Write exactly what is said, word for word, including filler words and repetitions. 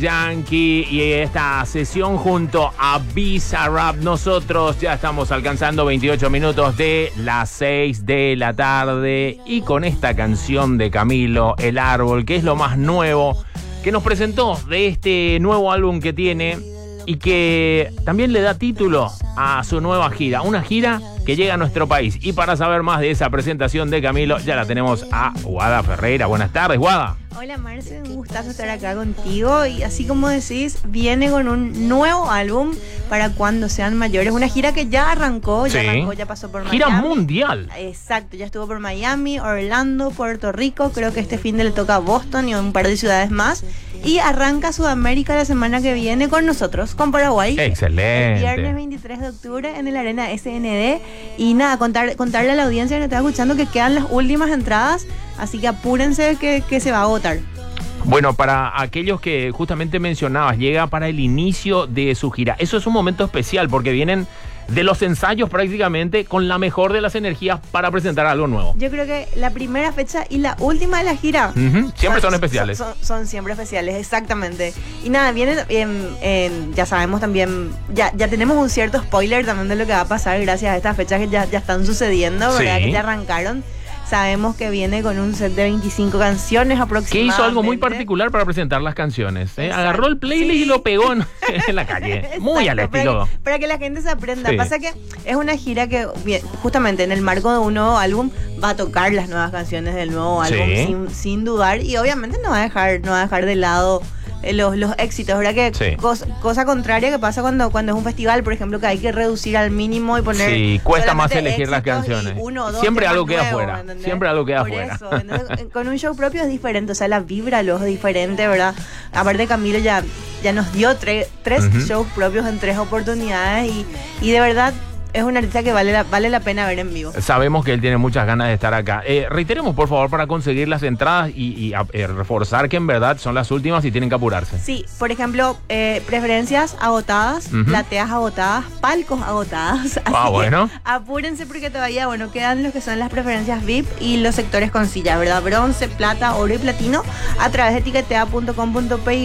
Yankee y esta sesión junto a Bizarrap. Nosotros ya estamos alcanzando veintiocho minutos de las seis de la tarde y con esta canción de Camilo, El Árbol, que es lo más nuevo que nos presentó de este nuevo álbum que tiene y que también le da título a su nueva gira, una gira que llega a nuestro país. Y para saber más de esa presentación de Camilo, ya la tenemos a Guada Ferreira. Buenas tardes, Guada. Hola, Marce, un gustazo estar acá contigo. Y así como decís, viene con un nuevo álbum para cuando sean mayores. Una gira que ya arrancó, ya Sí. arrancó, ya pasó por Miami. Gira mundial. Exacto, ya estuvo por Miami, Orlando, Puerto Rico. Creo que este fin de le toca a Boston y un par de ciudades más. Y arranca Sudamérica la semana que viene con nosotros, con Paraguay. Excelente. El viernes veintitrés de octubre en el Arena S N D. Y nada, contar, contarle a la audiencia que nos está escuchando que quedan las últimas entradas. Así que apúrense que, que se va a agotar. Bueno, para aquellos que justamente mencionabas, llega para el inicio de su gira. Eso es un momento especial porque vienen de los ensayos prácticamente con la mejor de las energías para presentar algo nuevo. Yo creo que la primera fecha y la última de la gira Uh-huh. Siempre son especiales. Son, son, son siempre especiales, exactamente. Y nada, viene, en, en, ya sabemos también, ya, ya tenemos un cierto spoiler también de lo que va a pasar gracias a estas fechas que ya, ya están sucediendo, ¿verdad? Sí. Que ya arrancaron. Sabemos que viene con un set de veinticinco canciones aproximadamente. Que hizo algo muy particular para presentar las canciones. ¿eh? Agarró el playlist sí. y lo pegó en, en la calle. Exacto, muy al estilo. Para que, para que la gente se aprenda. Sí. Pasa que es una gira que, bien, justamente en el marco de un nuevo álbum, va a tocar las nuevas canciones del nuevo álbum Sí. sin, sin dudar. Y obviamente no va a dejar, no va a dejar de lado Los, los éxitos, ¿verdad? Que sí. cosa, cosa contraria que pasa cuando, cuando es un festival, por ejemplo, que hay que reducir al mínimo y poner. Sí, cuesta más elegir las canciones. Uno, dos, Siempre algo queda nuevos, afuera. ¿entendés? Siempre algo queda por afuera. Eso, entonces, con un show propio es diferente, o sea, la vibra lo es diferente, ¿verdad? Aparte, Camilo ya, ya nos dio tre, tres uh-huh. shows propios en tres oportunidades y, y de verdad. Es un artista que vale la, vale la pena ver en vivo. Sabemos que él tiene muchas ganas de estar acá. Eh, reiteremos, por favor, para conseguir las entradas y, y eh, reforzar que en verdad son las últimas y tienen que apurarse. Sí, por ejemplo, eh, preferencias agotadas, uh-huh. plateas agotadas, palcos agotadas. Así ah, bueno. Apúrense porque todavía, bueno, quedan los que son las preferencias V I P y los sectores con silla, ¿verdad? Bronce, plata, oro y platino a través de etiquetea punto com punto pe.